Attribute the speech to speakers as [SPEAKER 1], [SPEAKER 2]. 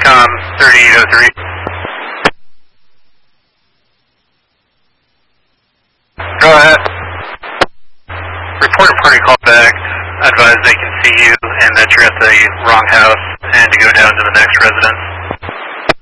[SPEAKER 1] TRANSCOM 3803. Go ahead. Report a party call back. Advise they can see you and that you're at the wrong house and to go down to the next residence.